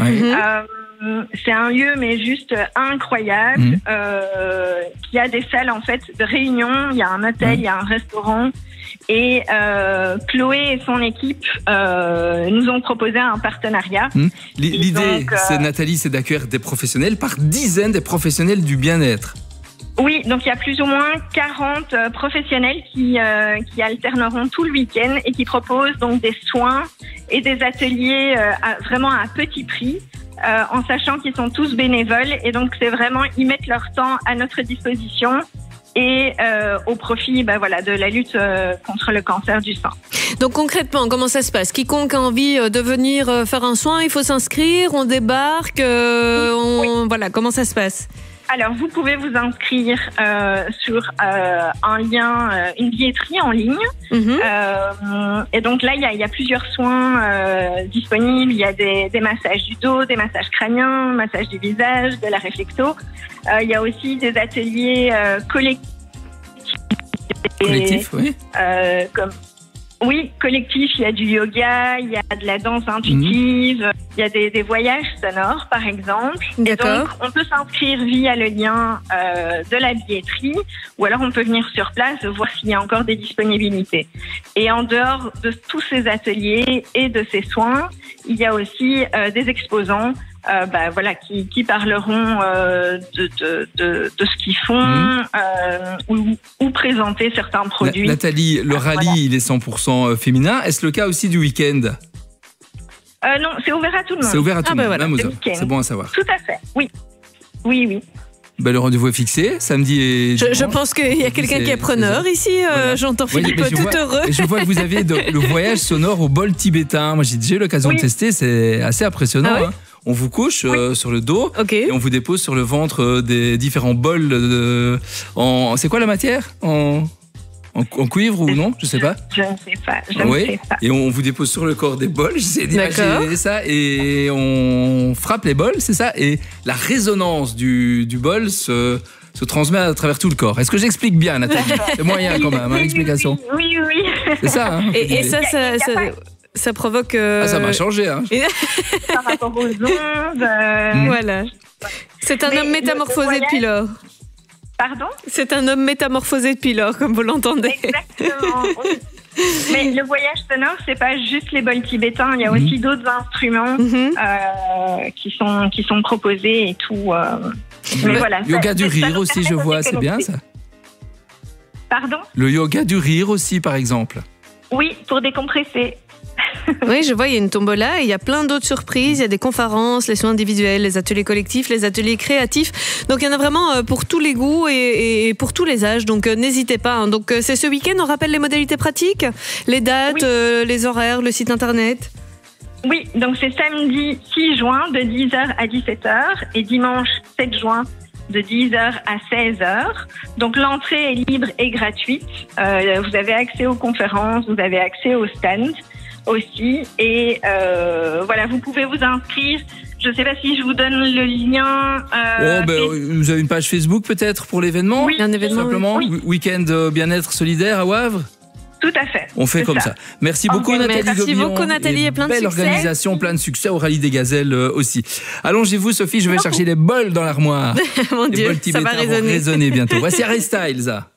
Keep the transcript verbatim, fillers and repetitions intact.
Oui. Euh, c'est un lieu mais juste incroyable, mmh. euh, qui a des salles en fait de réunion. Il y a un hôtel, mmh. il y a un restaurant. Et euh, Chloé et son équipe euh, nous ont proposé un partenariat. Mmh. L'idée, euh, c'est, Nathalie, c'est d'accueillir des professionnels par dizaines, des professionnels du bien-être. Oui, donc il y a plus ou moins quarante euh, professionnels qui, euh, qui alterneront tout le week-end et qui proposent donc des soins et des ateliers euh, à, vraiment à petit prix. Euh, en sachant qu'ils sont tous bénévoles et donc c'est vraiment, ils mettent leur temps à notre disposition et euh, au profit bah, voilà, de la lutte euh, contre le cancer du sein. Donc concrètement, comment ça se passe? Quiconque a envie de venir faire un soin, il faut s'inscrire, on débarque, euh, on... Oui. Voilà, comment ça se passe? Alors, vous pouvez vous inscrire euh, sur euh, un lien, euh, une billetterie en ligne. Mmh. Euh, et donc là, il y a, y a plusieurs soins euh, disponibles. Il y a des, des massages du dos, des massages crâniens, massages du visage, de la réflexo. Euh, il y a aussi des ateliers euh, collectifs. Collectifs, oui. Euh, comme Oui, collectif, il y a du yoga, il y a de la danse intuitive, mmh. il y a des, des voyages sonores, par exemple. D'accord. Et donc, on peut s'inscrire via le lien euh, de la billetterie, ou alors on peut venir sur place voir s'il y a encore des disponibilités. Et en dehors de tous ces ateliers et de ces soins, il y a aussi euh, des exposants Euh, bah, voilà, qui, qui parleront euh, de, de, de, de ce qu'ils font mmh. euh, ou, ou présenter certains produits. Nathalie, le rallye, voilà. il est cent pour cent féminin. Est-ce le cas aussi du week-end? euh, Non, c'est ouvert à tout le monde. C'est ouvert à tout ah le bah monde, voilà, même aux hommes. C'est bon à savoir. Tout à fait, oui. Oui, oui. Ben, le rendez-vous est fixé, samedi et je, je pense qu'il y a quelqu'un qui est preneur c'est... ici. Euh, voilà. J'entends Philippe oui, tout vois, heureux. Je vois que vous avez de, le voyage sonore au bol tibétain. Moi, j'ai déjà eu l'occasion oui. de tester. C'est assez impressionnant. Ah, oui. hein. On vous couche oui. euh, sur le dos okay. et on vous dépose sur le ventre des différents bols. De, en, c'est quoi la matière en, en, en cuivre ou non? Je sais pas. Je ne sais pas. Je oui. ne sais pas. Et on vous dépose sur le corps des bols. J'essaie d'imaginer ça. Et on frappe les bols, c'est ça. Et la résonance du, du bol se... se transmet à travers tout le corps. Est-ce que j'explique bien, Nathalie? C'est moyen quand même, hein, l'explication. Oui, oui, oui. C'est ça, hein. Et, et ça, ça, ça, ça provoque... Euh... Ah, ça m'a changé, hein. Par rapport aux ondes... Euh... Mmh. Voilà. C'est un Mais homme métamorphosé voyage... depuis lors. Pardon? C'est un homme métamorphosé depuis lors, comme vous l'entendez. Exactement. Mais le voyage sonore, c'est pas juste les bols tibétains. Il y a mmh. aussi d'autres instruments mmh. euh, qui sont qui sont proposés et tout. Euh... Mais le voilà. Yoga ça, du rire aussi, je vois, c'est bien ça. Pardon? Le yoga du rire aussi, par exemple. Oui, pour décompresser. Oui, je vois, il y a une tombola et il y a plein d'autres surprises. Il y a des conférences, les soins individuels, les ateliers collectifs, les ateliers créatifs. Donc, il y en a vraiment pour tous les goûts et, et pour tous les âges. Donc, n'hésitez pas. Hein. Donc, c'est ce week-end. On rappelle les modalités pratiques, les dates, oui. euh, les horaires, le site internet. Oui, donc c'est samedi six juin de dix heures à dix-sept heures et dimanche sept juin de dix heures à seize heures. Donc l'entrée est libre et gratuite. Euh, vous avez accès aux conférences, vous avez accès aux stands aussi. Et euh, voilà, vous pouvez vous inscrire. Je ne sais pas si je vous donne le lien. Euh, oh, ben, vous avez une page Facebook peut-être pour l'événement? Oui, un événement. Simplement, oui. Week-end bien-être solidaire à Wavre? Tout à fait. On fait comme ça. ça. Merci beaucoup, okay, Nathalie Merci Gobillon. beaucoup, Nathalie, et plein de belle succès. Belle organisation, plein de succès au Rallye des Gazelles euh, aussi. Allongez-vous, Sophie, je vais chercher les bols dans l'armoire. Mon les Dieu, bols ça va résonner. résonner bientôt. Voici Harry Styles.